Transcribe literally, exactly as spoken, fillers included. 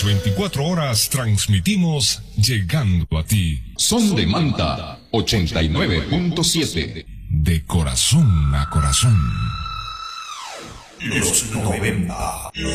Las veinticuatro horas transmitimos llegando a ti. Son de Manta, ochenta y nueve punto siete. De corazón a corazón. Los noventa.